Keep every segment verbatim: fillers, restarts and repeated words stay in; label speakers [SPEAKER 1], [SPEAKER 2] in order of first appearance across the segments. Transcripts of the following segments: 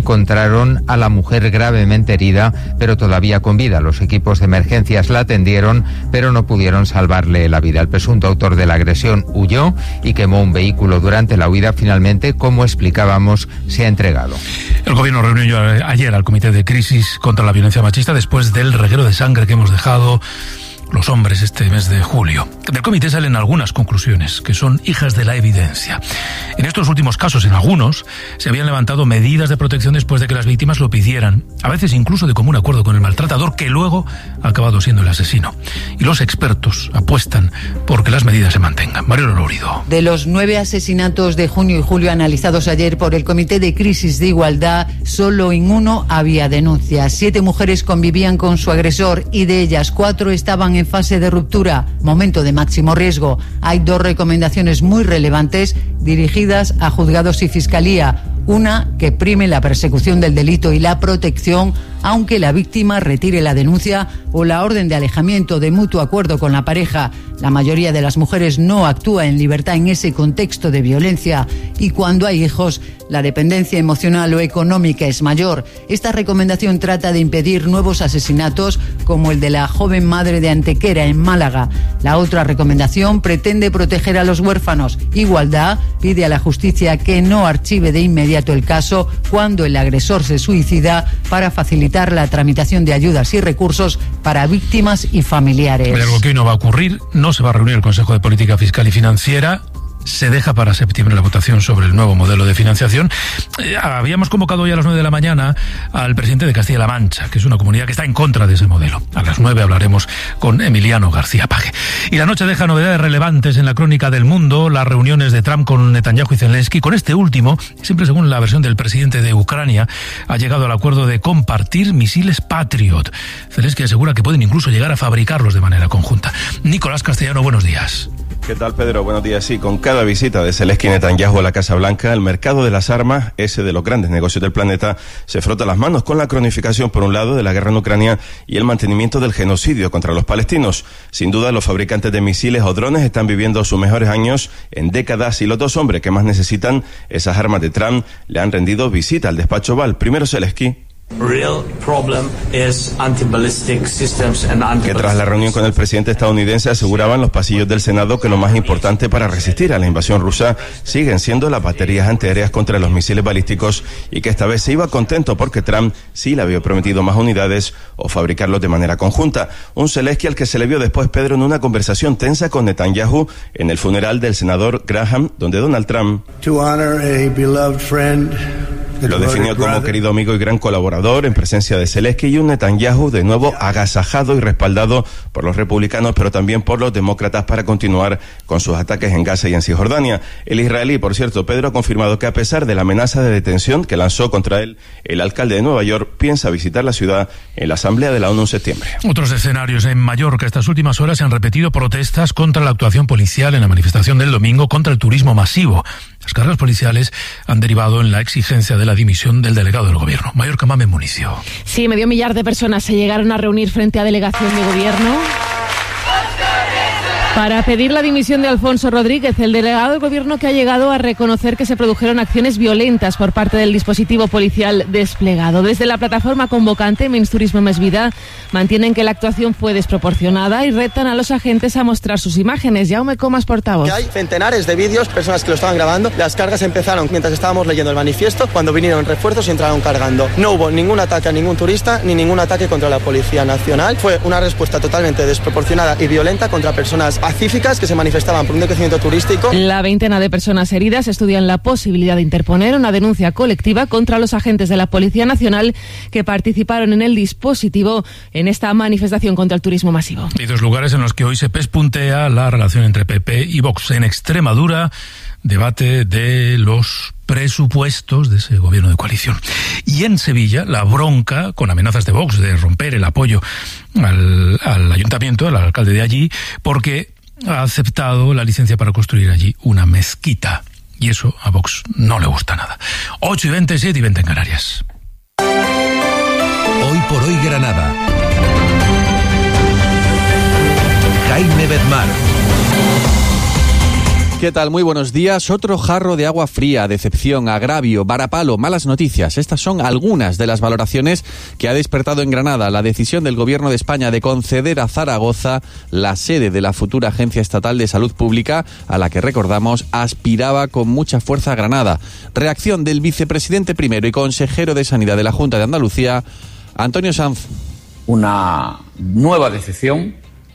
[SPEAKER 1] encontraron a la mujer gravemente herida, pero todavía con vida. Los equipos de emergencias la atendieron, pero no pudieron salvarle la vida. El presunto autor de la agresión huyó y quemó un vehículo durante la huida. Finalmente, como explicábamos, se ha entregado.
[SPEAKER 2] El gobierno reunió ayer al Comité de Crisis contra la Violencia Machista después del reguero de sangre que hemos dejado los hombres este mes de julio. Del comité salen algunas conclusiones que son hijas de la evidencia. En estos últimos casos, en algunos, se habían levantado medidas de protección después de que las víctimas lo pidieran, a veces incluso de común acuerdo con el maltratador, que luego ha acabado siendo el asesino. Y los expertos apuestan por que las medidas se mantengan. Mario Lorido.
[SPEAKER 3] De los nueve asesinatos de junio y julio analizados ayer por el Comité de Crisis de Igualdad, solo en uno había denuncias. Siete mujeres convivían con su agresor y de ellas cuatro estaban en fase de ruptura, momento de máximo riesgo. Hay dos recomendaciones muy relevantes dirigidas a juzgados y fiscalía. Una, que prime la persecución del delito y la protección, aunque la víctima retire la denuncia o la orden de alejamiento de mutuo acuerdo con la pareja. La mayoría de las mujeres no actúa en libertad en ese contexto de violencia y cuando hay hijos, la dependencia emocional o económica es mayor. Esta recomendación trata de impedir nuevos asesinatos como el de la joven madre de Antequera en Málaga. La otra recomendación pretende proteger a los huérfanos. Igualdad pide a la justicia que no archive de inmediato el caso cuando el agresor se suicida para facilitar la tramitación de ayudas y recursos para víctimas y familiares.
[SPEAKER 2] Hay algo que hoy no va a ocurrir, no se va a reunir el Consejo de Política Fiscal y Financiera. Se deja para septiembre la votación sobre el nuevo modelo de financiación. Eh, habíamos convocado hoy a las nueve de la mañana al presidente de Castilla-La Mancha, que es una comunidad que está en contra de ese modelo. A las nueve hablaremos con Emiliano García Paje. Y la noche deja novedades relevantes en la crónica del mundo, las reuniones de Trump con Netanyahu y Zelensky. Con este último, siempre según la versión del presidente de Ucrania, ha llegado al acuerdo de compartir misiles Patriot. Zelensky asegura que pueden incluso llegar a fabricarlos de manera conjunta. Nicolás Castellano, buenos días.
[SPEAKER 4] ¿Qué tal, Pedro? Buenos días. Sí, con cada visita de Zelensky y Netanyahu a la Casa Blanca, el mercado de las armas, ese de los grandes negocios del planeta, se frota las manos con la cronificación, por un lado, de la guerra en Ucrania y el mantenimiento del genocidio contra los palestinos. Sin duda, los fabricantes de misiles o drones están viviendo sus mejores años en décadas y los dos hombres que más necesitan esas armas de Trump le han rendido visita al despacho Oval. Primero Zelensky,
[SPEAKER 5] Real problem is anti-ballistic systems and anti-ballistic
[SPEAKER 4] que tras la reunión con el presidente estadounidense aseguraban los pasillos del Senado que lo más importante para resistir a la invasión rusa siguen siendo las baterías antiaéreas contra los misiles balísticos y que esta vez se iba contento porque Trump sí le había prometido más unidades o fabricarlos de manera conjunta. Un Zelensky al que se le vio después, Pedro, en una conversación tensa con Netanyahu en el funeral del senador Graham, donde Donald Trump
[SPEAKER 6] to honor a beloved friend
[SPEAKER 4] lo definió como querido amigo y gran colaborador en presencia de Zelensky y un Netanyahu de nuevo agasajado y respaldado por los republicanos, pero también por los demócratas para continuar con sus ataques en Gaza y en Cisjordania. El israelí, por cierto, Pedro, ha confirmado que a pesar de la amenaza de detención que lanzó contra él, el alcalde de Nueva York piensa visitar la ciudad en la Asamblea de la ONU en septiembre.
[SPEAKER 2] Otros escenarios en Mallorca. Estas últimas horas se han repetido protestas contra la actuación policial en la manifestación del domingo contra el turismo masivo. Las cargas policiales han derivado en la exigencia de la dimisión del delegado del gobierno. Mallorca, Mamen Municio.
[SPEAKER 7] Sí, medio millar de personas se llegaron a reunir frente a delegación de gobierno para pedir la dimisión de Alfonso Rodríguez, el delegado del gobierno que ha llegado a reconocer que se produjeron acciones violentas por parte del dispositivo policial desplegado. Desde la plataforma convocante Menys Turisme Més Vida mantienen que la actuación fue desproporcionada y retan a los agentes a mostrar sus imágenes. Jaume Comas, portavoz.
[SPEAKER 8] Hay centenares de vídeos, personas que lo estaban grabando. Las cargas empezaron mientras estábamos leyendo el manifiesto, cuando vinieron refuerzos y entraron cargando. No hubo ningún ataque a ningún turista ni ningún ataque contra la Policía Nacional. Fue una respuesta totalmente desproporcionada y violenta contra personas pacíficas que se manifestaban por un decrecimiento turístico.
[SPEAKER 7] La veintena de personas heridas estudian la posibilidad de interponer una denuncia colectiva contra los agentes de la Policía Nacional que participaron en el dispositivo en esta manifestación contra el turismo masivo.
[SPEAKER 2] Y dos lugares en los que hoy se pespuntea la relación entre P P y Vox. En Extremadura, debate de los presupuestos de ese gobierno de coalición. Y en Sevilla, la bronca con amenazas de Vox de romper el apoyo al, al ayuntamiento, al alcalde de allí, porque ha aceptado la licencia para construir allí una mezquita. Y eso a Vox no le gusta nada. ocho y veintisiete y veinte en Canarias.
[SPEAKER 9] Hoy por hoy Granada. Jaime Bedmar. ¿Qué tal? Muy buenos días. Otro jarro de agua fría, decepción, agravio, varapalo, malas noticias. Estas son algunas de las valoraciones que ha despertado en Granada la decisión del Gobierno de España de conceder a Zaragoza la sede de la futura Agencia Estatal de Salud Pública, a la que, recordamos, aspiraba con mucha fuerza Granada. Reacción del vicepresidente primero y consejero de Sanidad de la Junta de Andalucía, Antonio Sanz.
[SPEAKER 10] Una nueva decepción,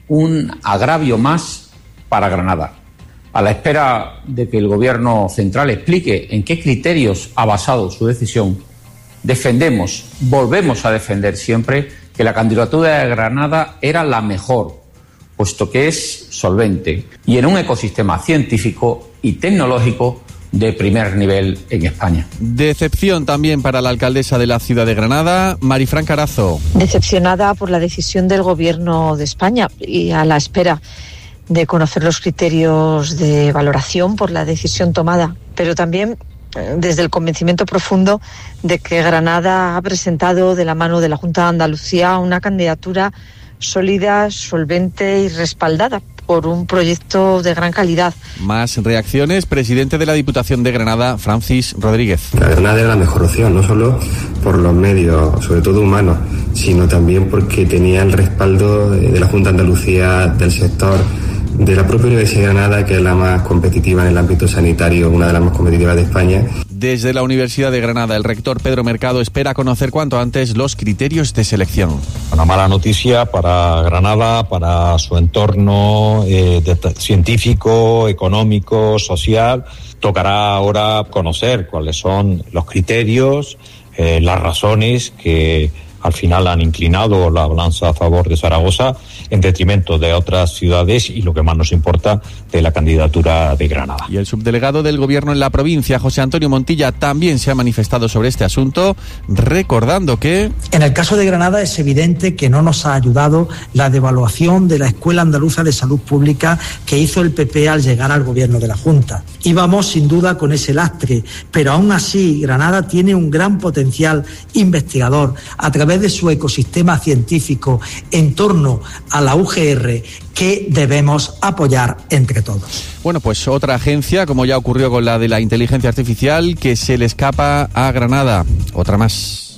[SPEAKER 10] un agravio más para Granada. A la espera de que el Gobierno central explique en qué criterios ha basado su decisión, defendemos, volvemos a defender siempre que la candidatura de Granada era la mejor, puesto que es solvente y en un ecosistema científico y tecnológico de primer nivel en España.
[SPEAKER 9] Decepción también para la alcaldesa de la ciudad de Granada, Marifran Carazo.
[SPEAKER 11] Decepcionada por la decisión del Gobierno de España y a la espera de conocer los criterios de valoración por la decisión tomada, pero también desde el convencimiento profundo de que Granada ha presentado de la mano de la Junta de Andalucía una candidatura sólida, solvente y respaldada por un proyecto de gran calidad.
[SPEAKER 9] Más reacciones. Presidente de la Diputación de Granada, Francis Rodríguez.
[SPEAKER 12] La Granada era la mejor opción, no solo por los medios, sobre todo humanos, sino también porque tenía el respaldo de la Junta de Andalucía, del sector, de la propia Universidad de Granada, que es la más competitiva en el ámbito sanitario, una de las más competitivas de España.
[SPEAKER 9] Desde la Universidad de Granada, el rector Pedro Mercado espera conocer cuanto antes los criterios de selección.
[SPEAKER 13] Una mala noticia para Granada, para su entorno eh, de, científico, económico, social. Tocará ahora conocer cuáles son los criterios, eh, las razones que al final han inclinado la balanza a favor de Zaragoza en detrimento de otras ciudades y, lo que más nos importa, de la candidatura de Granada.
[SPEAKER 9] Y el subdelegado del Gobierno en la provincia, José Antonio Montilla, también se ha manifestado sobre este asunto, recordando que...
[SPEAKER 14] En el caso de Granada es evidente que no nos ha ayudado la devaluación de la Escuela Andaluza de Salud Pública que hizo el P P al llegar al Gobierno de la Junta. Íbamos sin duda con ese lastre, pero aún así Granada tiene un gran potencial investigador a través de su ecosistema científico en torno a la U G R que debemos apoyar entre todos.
[SPEAKER 9] Bueno, pues otra agencia, como ya ocurrió con la de la inteligencia artificial, que se le escapa a Granada. Otra más.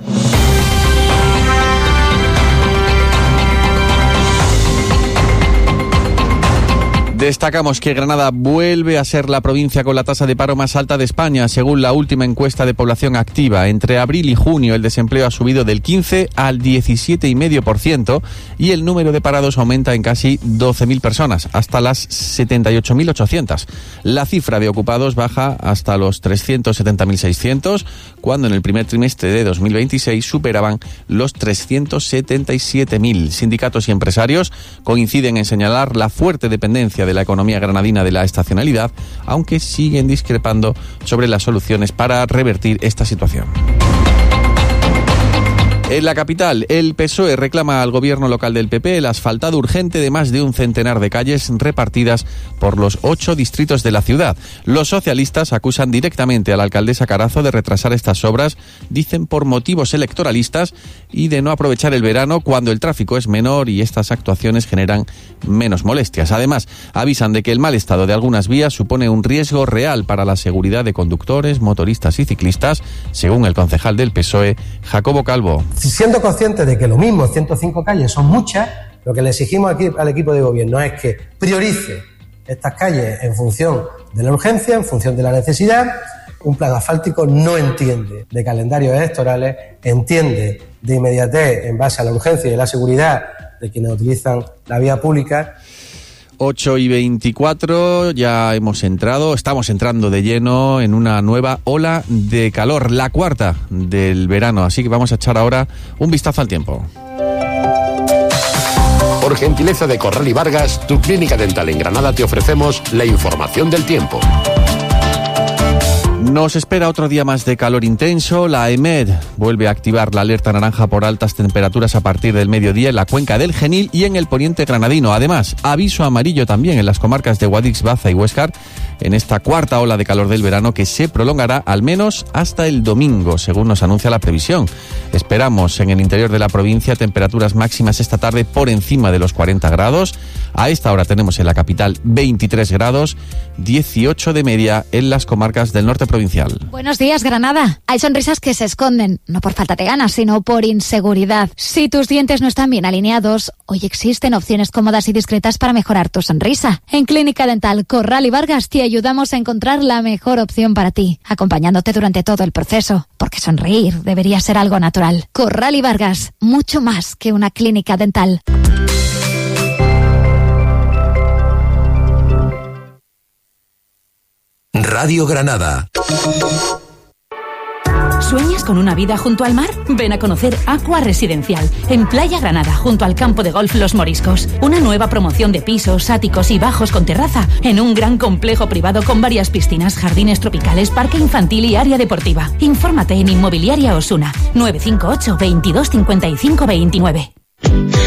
[SPEAKER 9] Destacamos que Granada vuelve a ser la provincia con la tasa de paro más alta de España, según la última encuesta de población activa. Entre abril y junio el desempleo ha subido del quince al diecisiete coma cinco por ciento y el número de parados aumenta en casi doce mil personas, hasta las setenta y ocho mil ochocientas. La cifra de ocupados baja hasta los trescientos setenta mil seiscientos, cuando en el primer trimestre de dos mil veintiséis superaban los trescientos setenta y siete mil. Sindicatos y empresarios coinciden en señalar la fuerte dependencia de la economía granadina de la estacionalidad, aunque siguen discrepando sobre las soluciones para revertir esta situación. En la capital, el P S O E reclama al gobierno local del P P el asfaltado urgente de más de un centenar de calles repartidas por los ocho distritos de la ciudad. Los socialistas acusan directamente a la alcaldesa Carazo de retrasar estas obras, dicen por motivos electoralistas y de no aprovechar el verano cuando el tráfico es menor y estas actuaciones generan menos molestias. Además, avisan de que el mal estado de algunas vías supone un riesgo real para la seguridad de conductores, motoristas y ciclistas, según el concejal del P S O E, Jacobo Calvo.
[SPEAKER 15] Siendo conscientes de que lo mismo, ciento cinco calles son muchas, lo que le exigimos aquí al equipo de gobierno es que priorice estas calles en función de la urgencia, en función de la necesidad. Un plan asfáltico no entiende de calendarios electorales, entiende de inmediatez en base a la urgencia y la seguridad de quienes utilizan la vía pública.
[SPEAKER 9] ocho y veinticuatro, ya hemos entrado, estamos entrando de lleno en una nueva ola de calor, la cuarta del verano, así que vamos a echar ahora un vistazo al tiempo.
[SPEAKER 16] Por gentileza de Corral y Vargas, tu clínica dental en Granada, te ofrecemos la información del tiempo.
[SPEAKER 9] Nos espera otro día más de calor intenso. La EMED vuelve a activar la alerta naranja por altas temperaturas a partir del mediodía en la cuenca del Genil y en el poniente granadino. Además, aviso amarillo también en las comarcas de Guadix, Baza y Huéscar en esta cuarta ola de calor del verano que se prolongará al menos hasta el domingo, según nos anuncia la previsión. Esperamos en el interior de la provincia temperaturas máximas esta tarde por encima de los cuarenta grados. A esta hora tenemos en la capital veintitrés grados, dieciocho de media en las comarcas del norte provincial.
[SPEAKER 17] Buenos días, Granada. Hay sonrisas que se esconden, no por falta de ganas, sino por inseguridad. Si tus dientes no están bien alineados, hoy existen opciones cómodas y discretas para mejorar tu sonrisa. En Clínica Dental Corral y Vargas te ayudamos a encontrar la mejor opción para ti, acompañándote durante todo el proceso, porque sonreír debería ser algo natural. Corral y Vargas, mucho más que una clínica dental.
[SPEAKER 18] Radio Granada.
[SPEAKER 19] ¿Sueñas con una vida junto al mar? Ven a conocer Aqua Residencial, en Playa Granada, junto al campo de golf Los Moriscos. Una nueva promoción de pisos, áticos y bajos con terraza, en un gran complejo privado con varias piscinas, jardines tropicales, parque infantil y área deportiva. Infórmate en Inmobiliaria Osuna, nueve cinco ocho, veintidós, cincuenta y cinco, veintinueve.